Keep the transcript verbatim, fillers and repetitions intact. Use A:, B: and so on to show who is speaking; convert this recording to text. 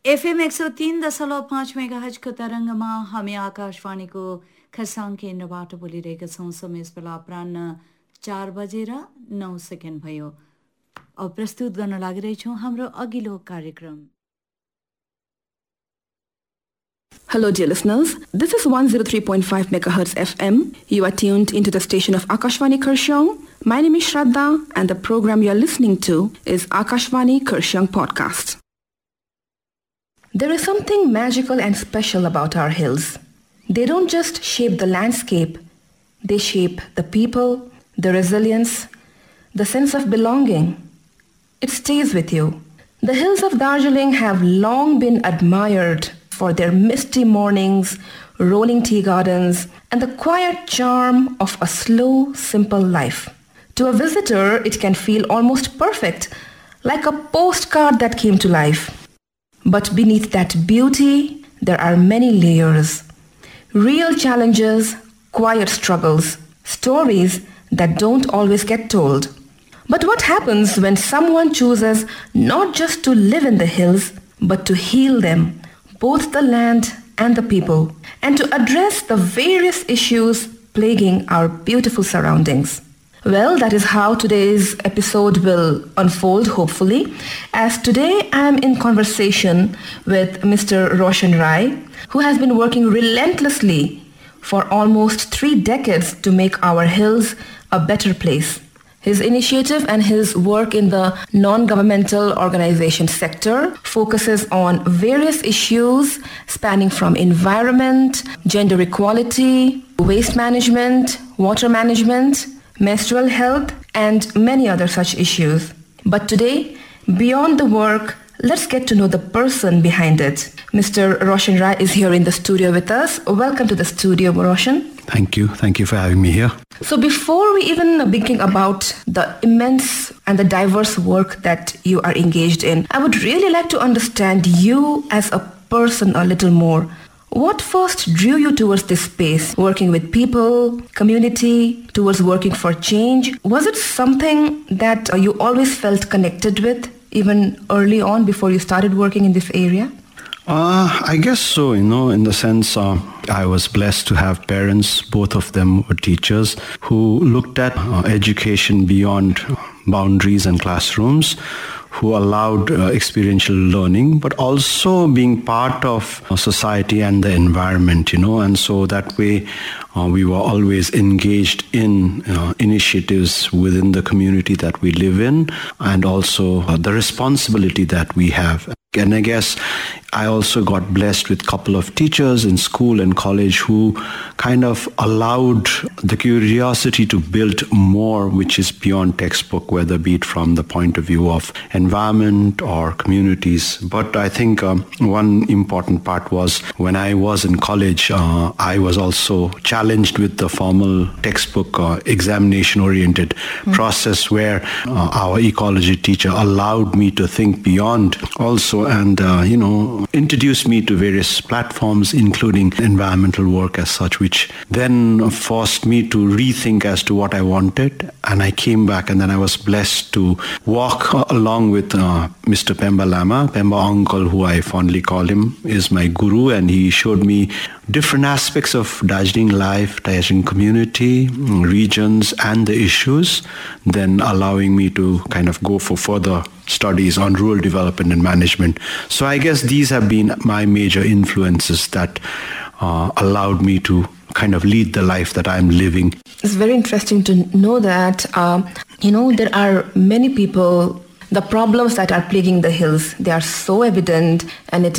A: FM एक सौ तीन दशमलव पाँच मेगाहर्जको तरङ्गमा हामी आकाशवाणीको खरसाङ केन्द्रबाट बोलिरहेका छौँ। समय बेला अपराह्न चार बजेर नौ सेकेन्ड भयो। अब प्रस्तुत गर्न लागिरहेछौँ हाम्रो अघिल्लो कार्यक्रम।
B: Hello dear listeners, this is one oh three point five megahertz F M. You are tuned into the station of Akashvani Kurseong. My name is Shraddha and the program you are listening to is Akashvani Kurseong Podcast. There is something magical and special about our hills. They don't just shape the landscape, they shape the people, the resilience, the sense of belonging. It stays with you. The hills of Darjeeling have long been admired for their misty mornings, rolling tea gardens, and the quiet charm of a slow, simple life. To a visitor, it can feel almost perfect, like a postcard that came to life. But beneath that beauty, there are many layers. Real challenges, quiet struggles, stories that don't always get told. But what happens when someone chooses not just to live in the hills, but to heal them, both the land and the people, and to address the various issues plaguing our beautiful surroundings? Well, that is how today's episode will unfold, hopefully, as today I am in conversation with Mister Roshan Rai, who has been working relentlessly for almost three decades to make our hills a better place. His initiative and his work in the non-governmental organization sector focuses on various issues spanning from environment, gender equality, waste management, water management, menstrual health, and many other such issues. But today, beyond the work, let's get to know the person behind it. Mister Roshan Rai is here in the studio with us. Welcome to the studio, Roshan.
C: Thank you. Thank you for having me here.
B: So before we even begin about the immense and the diverse work that you are engaged in, I would really like to understand you as a person a little more. What first drew you towards this space, working with people, community, towards working for change? Was it something that uh, you always felt connected with, even early on before you started working in this area?
C: Uh, I guess so, you know, in the sense uh, I was blessed to have parents, both of them were teachers, who looked at uh, education beyond boundaries and classrooms, who allowed uh, experiential learning, but also being part of uh, society and the environment, you know, and so that way uh, we were always engaged in uh, initiatives within the community that we live in, and also uh, the responsibility that we have. And I guess I also got blessed with a couple of teachers in school and college who kind of allowed the curiosity to build more, which is beyond textbook, whether be it from the point of view of environment or communities. But I think um, one important part was when I was in college, uh, I was also challenged with the formal textbook uh, examination-oriented mm. process where uh, our ecology teacher allowed me to think beyond also and, uh, you know, introduced me to various platforms, including environmental work as such, which then forced me to rethink as to what I wanted. And I came back and then I was blessed to walk along with uh, Mister Pemba Lama. Pemba uncle, who I fondly call him, is my guru, and he showed me different aspects of Darjeeling life, Darjeeling community, regions, and the issues, then allowing me to kind of go for further studies on rural development and management. So I guess these have been my major influences that uh, allowed me to kind of lead the life that I'm living.
B: It's very interesting to know that, um, you know, there are many people, the problems that are plaguing the hills, they are so evident, and it